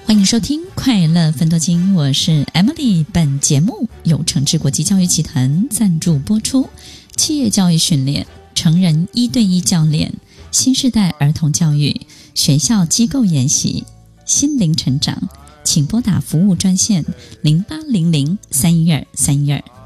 欢迎收听快乐分多金，我是 Emily。本节目由诚志国际教育集团赞助播出。企业教育训练、成人1对1教练、新世代儿童教育、学校机构研习、心灵成长，请拨打服务专线0800-312-312